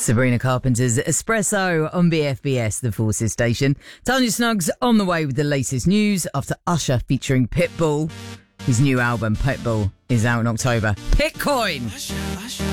Sabrina Carpenter's Espresso on BFBS, the Forces station. Tanya Snuggs on the way with the latest news after Usher featuring Pitbull. His new album, Pitbull, is out in October. Bitcoin!